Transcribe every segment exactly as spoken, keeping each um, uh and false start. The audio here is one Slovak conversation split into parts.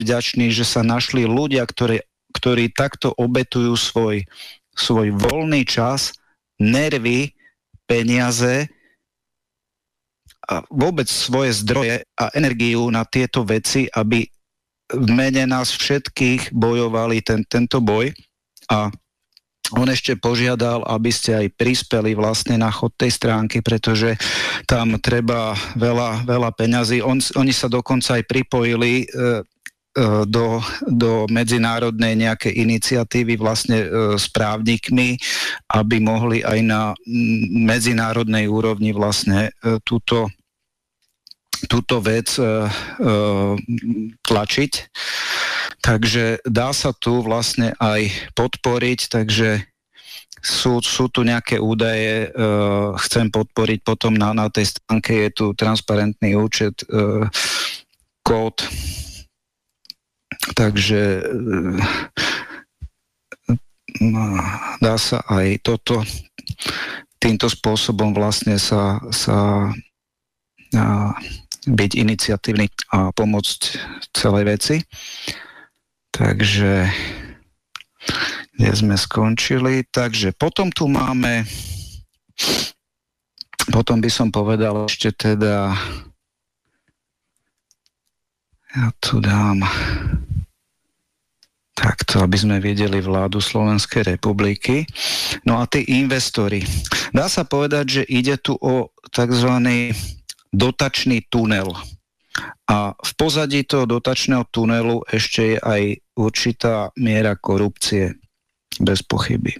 vďačný, že sa našli ľudia, ktorí, ktorí takto obetujú svoj, svoj voľný čas, nervy, peniaze a vôbec svoje zdroje a energiu na tieto veci, aby v mene nás všetkých bojovali ten, tento boj. A on ešte požiadal, aby ste aj prispeli vlastne na chod tej stránky, pretože tam treba veľa, veľa peňazí. On, oni sa dokonca aj pripojili e, e, do, do medzinárodnej nejakej iniciatívy vlastne e, s právnikmi, aby mohli aj na medzinárodnej úrovni vlastne e, túto túto vec e, e, tlačiť. Takže dá sa tu vlastne aj podporiť, takže sú, sú tu nejaké údaje, e, chcem podporiť potom na, na tej stránke, je tu transparentný účet, e, kód, takže e, dá sa aj toto týmto spôsobom vlastne sa, sa a, byť iniciatívny a pomôcť celej veci. Takže kde sme skončili. Takže potom tu máme, potom by som povedal ešte teda, ja tu dám takto, aby sme videli vládu Slovenskej republiky. No a tí investori. Dá sa povedať, že ide tu o takzvaný dotačný tunel. A v pozadí toho dotačného tunelu ešte je aj určitá miera korupcie, bez pochyby.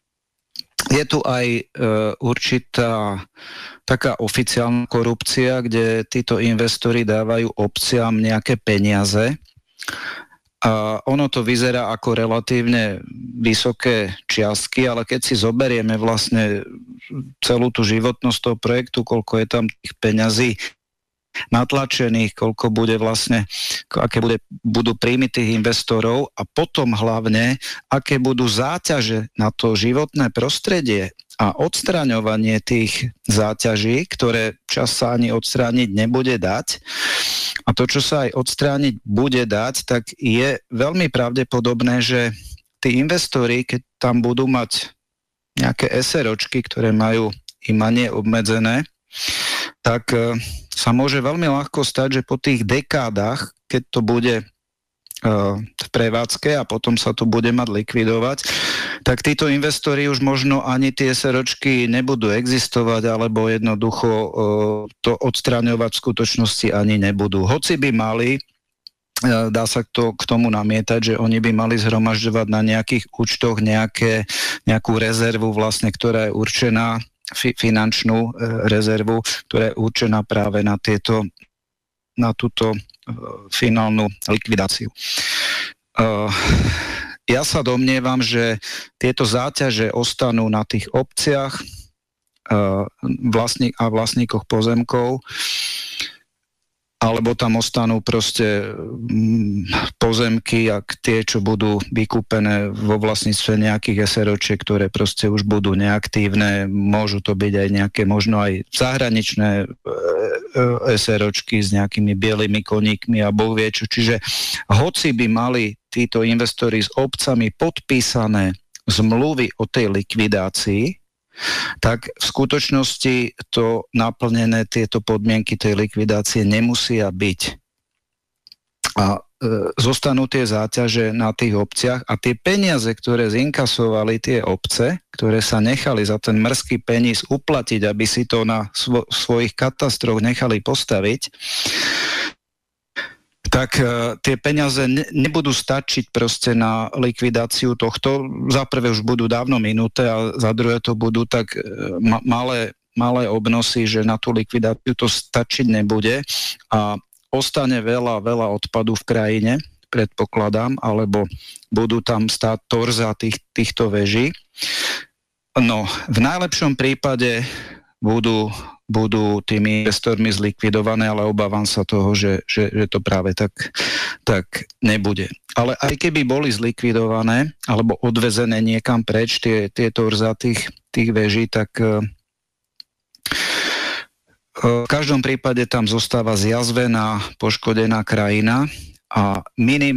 Je tu aj e, určitá taká oficiálna korupcia, kde títo investori dávajú obciam nejaké peniaze. A ono to vyzerá ako relatívne vysoké čiastky, ale keď si zoberieme vlastne celú tú životnosť toho projektu, koľko je tam tých peňazí natlačených, koľko bude vlastne, aké bude, budú príjmy tých investorov a potom hlavne, aké budú záťaže na to životné prostredie a odstraňovanie tých záťaží, ktoré čas sa ani odstrániť nebude dať. A to, čo sa aj odstrániť bude dať, tak je veľmi pravdepodobné, že tí investori, keď tam budú mať nejaké SROčky, ktoré majú imanie obmedzené, tak sa môže veľmi ľahko stať, že po tých dekádach, keď to bude v prevádzke a potom sa to bude mať likvidovať, tak títo investori už možno ani tie SROčky nebudú existovať, alebo jednoducho to odstraňovať v skutočnosti ani nebudú. Hoci by mali, dá sa to k tomu namietať, že oni by mali zhromažďovať na nejakých účtoch nejaké, nejakú rezervu vlastne, ktorá je určená, fi, finančnú rezervu, ktorá je určená práve na tieto, na túto finálnu likvidáciu. Uh, ja sa domnievam, že tieto záťaže ostanú na tých obciach uh, vlastní, a vlastníkoch pozemkov, alebo tam ostanú proste mm, pozemky, ak tie, čo budú vykúpené vo vlastníctve nejakých SROčiek, ktoré proste už budú neaktívne, môžu to byť aj nejaké, možno aj zahraničné SROčky s nejakými bielými koníkmi a boh vie čo. Čiže hoci by mali títo investori s obcami podpísané zmluvy o tej likvidácii, tak v skutočnosti to naplnené, tieto podmienky tej likvidácie nemusia byť. A e, zostanú tie záťaže na tých obciach a tie peniaze, ktoré zinkasovali tie obce, ktoré sa nechali za ten mrzký peníz uplatiť, aby si to na svo- svojich katastroch nechali postaviť, tak uh, tie peniaze ne, nebudú stačiť proste na likvidáciu tohto. Za prvé už budú dávno minuté a za druhé to budú tak uh, ma, malé, malé obnosy, že na tú likvidáciu to stačiť nebude a ostane veľa, veľa odpadu v krajine, predpokladám, alebo budú tam stáť torza tých, týchto veží. No, v najlepšom prípade budú budú tými investormi zlikvidované, ale obávam sa toho, že, že, že to práve tak, tak nebude. Ale aj keby boli zlikvidované alebo odvezené niekam preč tie, tie torza tých, tých veží, tak uh, v každom prípade tam zostáva zjazvená, poškodená krajina a minimálne